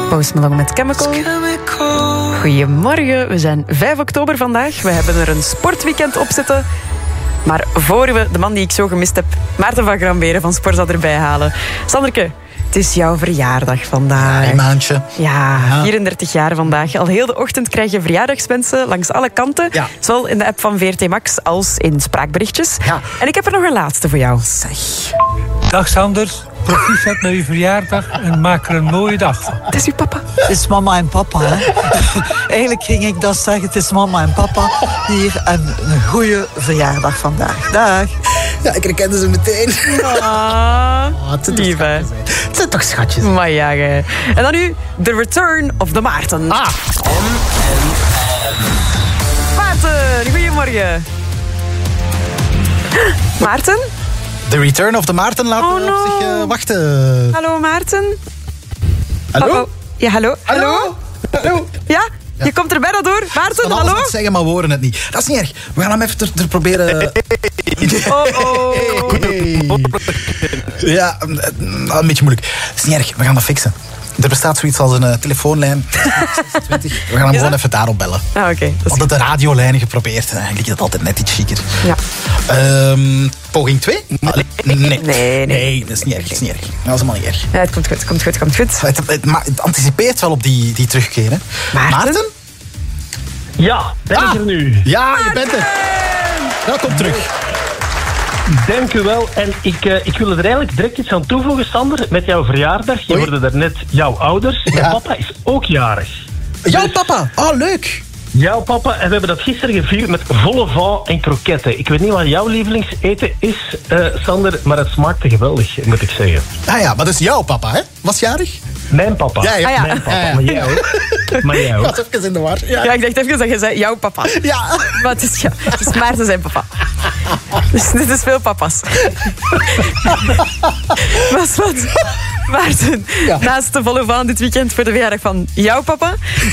Post Malone met Chemical. Goedemorgen, we zijn 5 oktober vandaag. We hebben er een sportweekend op zitten. Maar voor we de man die ik zo gemist heb, Maarten van Gramberen van Sporza erbij halen. Sanderke, het is jouw verjaardag vandaag. Ja, een maandje. Ja, 34 jaar vandaag. Al heel de ochtend krijg je verjaardagswensen langs alle kanten. Ja. Zowel in de app van VRT Max als in spraakberichtjes. Ja. En ik heb er nog een laatste voor jou. Zeg. Dag Sander, proficiat met je verjaardag en maak er een mooie dag van. Het is uw papa. Het is mama en papa, hè. Eigenlijk ging ik dat zeggen, het is mama en papa hier en een goede verjaardag vandaag. Dag. Ja, ik herkende ze meteen. Lief, hè. Het zijn toch schatjes. Maar ja, gij. En dan nu, The Return of the Maarten. Maarten, goedemorgen. Maarten? The Return of the Maarten laat op zich wachten. Hallo Maarten. Hallo? Oh. Ja, hallo. Hallo? Hallo? Ja? Je komt er bijna door. Maarten, hallo? Ik zeggen, maar we horen het niet. Dat is niet erg. We gaan hem even er proberen... Ja, een beetje moeilijk. Dat is niet erg. We gaan dat fixen. Er bestaat zoiets als een telefoonlijn. 26. We gaan hem gewoon even daarop bellen. Ah, oké. We hadden de radiolijnen geprobeerd. Eigenlijk is dat altijd net iets chiquer. Ja. Poging 2? Nee, dat is niet erg. Dat is niet erg. Dat is helemaal niet erg. Ja, het komt goed. Het anticipeert wel op die terugkeer. Hè. Maarten? Ja, ben ik er nu. Ja, je bent er. Welkom terug. Dank u wel. En ik wil er eigenlijk direct iets aan toevoegen, Sander, met jouw verjaardag. Je hoorde daarnet jouw ouders. Ja. Mijn papa is ook jarig. Jouw papa? Oh, leuk. Jouw papa, en we hebben dat gisteren gevierd met volle vat en kroketten. Ik weet niet wat jouw lievelingseten is, Sander, maar het smaakte geweldig, moet ik zeggen. Ah ja, maar dat is jouw papa, hè? Was jarig? Mijn papa. Ja. Mijn papa, maar jij ook. Maar jij ook. Ik was even in de war. Ja, ik dacht even dat je zei jouw papa. Ja. Maar het is Maarten zijn papa. Dus dit is veel papa's. Wat? Maarten, naast de volle van dit weekend voor de verjaardag van jouw papa,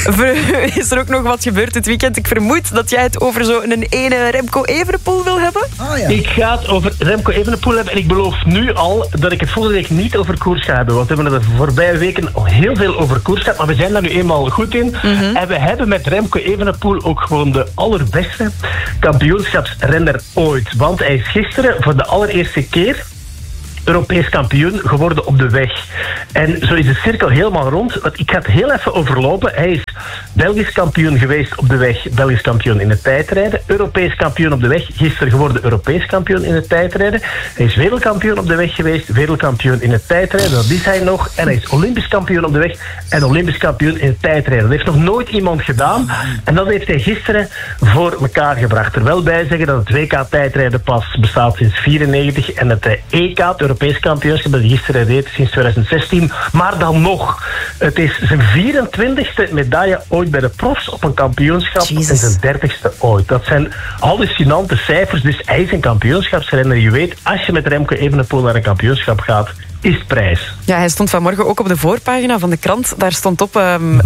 is er ook nog wat gebeurd dit weekend. Ik vermoed dat jij het over zo'n ene Remco Evenepoel wil hebben. Oh, ja. Ik ga het over Remco Evenepoel hebben en ik beloof nu al dat ik het volgende week niet over koers ga hebben. Want we hebben er de voorbije weken al heel veel over koers gehad, maar we zijn daar nu eenmaal goed in. Mm-hmm. En we hebben met Remco Evenepoel ook gewoon de allerbeste kampioenschapsrenner ooit. Want hij is gisteren voor de allereerste keer Europees kampioen geworden op de weg. En zo is de cirkel helemaal rond. Want ik ga het heel even overlopen. Hij is Belgisch kampioen geweest op de weg. Belgisch kampioen in het tijdrijden. Europees kampioen op de weg. Gisteren geworden Europees kampioen in het tijdrijden. Hij is wereldkampioen op de weg geweest. Wereldkampioen in het tijdrijden. Dat is hij nog. En hij is Olympisch kampioen op de weg. En Olympisch kampioen in het tijdrijden. Dat heeft nog nooit iemand gedaan. En dat heeft hij gisteren voor elkaar gebracht. Er wel bij zeggen dat het WK tijdrijden pas bestaat sinds 1994. En het EK, het Europees kampioenschap, dat hij gisteren reed sinds 2016. Maar dan nog, het is zijn 24e medaille ooit bij de profs op een kampioenschap. Jesus. En zijn 30e ooit. Dat zijn hallucinante cijfers. Dus hij is een kampioenschapsrenner. Je weet, als je met Remco Evenepoel naar een kampioenschap gaat, is prijs. Ja, hij stond vanmorgen ook op de voorpagina van de krant. Daar stond op,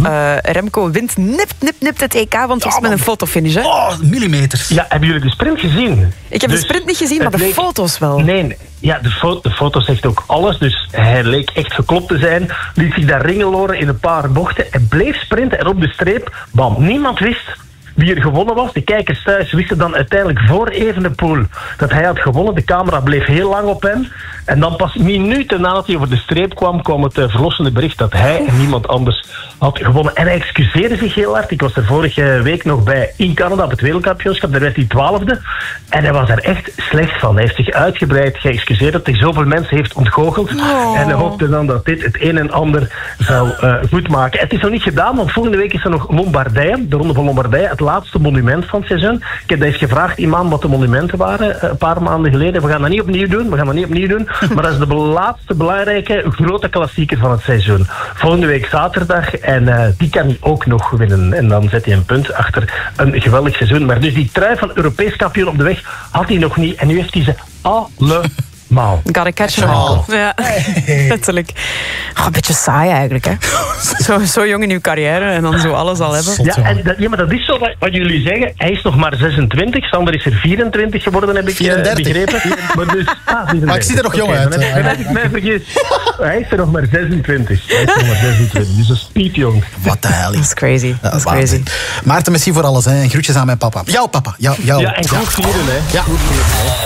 Remco wint nipt het EK, want het was met een fotofinish. Hè? Oh, millimeters. Ja, hebben jullie de sprint gezien? Ik heb de sprint niet gezien, maar de foto's wel. Nee, ja, de foto zegt ook alles. Dus hij leek echt geklopt te zijn. Liet zich daar ringeloren in een paar bochten. En bleef sprinten en op de streep, bam, niemand wist wie er gewonnen was. De kijkers thuis wisten dan uiteindelijk voor Evenepoel dat hij had gewonnen. De camera bleef heel lang op hem. En dan pas minuten nadat hij over de streep kwam het verlossende bericht dat hij en niemand anders had gewonnen. En hij excuseerde zich heel hard. Ik was er vorige week nog bij in Canada op het wereldkampioenschap. Daar werd hij 12e. En hij was er echt slecht van. Hij heeft zich uitgebreid geëxcuseerd dat hij zoveel mensen heeft ontgoocheld. Oh. En hij hoopte dan dat dit het een en ander zou goed maken. Het is nog niet gedaan, want volgende week is er nog Lombardije. De Ronde van Lombardije, het laatste monument van het seizoen. Ik heb dat eens gevraagd, iemand wat de monumenten waren een paar maanden geleden. We gaan dat niet opnieuw doen. Maar dat is de laatste belangrijke grote klassieker van het seizoen. Volgende week zaterdag. En die kan hij ook nog winnen. En dan zet hij een punt achter een geweldig seizoen. Maar dus die trui van Europees kampioen op de weg had hij nog niet. En nu heeft hij ze Mauw. Gotta catch them all. Ja, letterlijk. Een beetje saai eigenlijk, hè. Zo jong in uw carrière en dan zo alles al hebben. Maar dat is zo wat jullie zeggen. Hij is nog maar 26. Sander is er 24 geworden, heb ik 34. begrepen. Maar, dus, maar ik zie er nog jong uit. Dan heb ik mij vergis. Hij is er nog maar 26. Dus dat is piepjong. Wat de hel. Dat is crazy. Dat is crazy. Maarten, merci voor alles. Hè. En groetjes aan mijn papa. Jouw papa. Jouw. Ja, en goed vieren, hè. Ja. Goed vieren, hè.